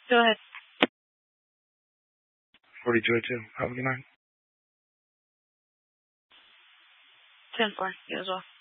Go ahead. 4282. Have a good night. 10-4. You as well.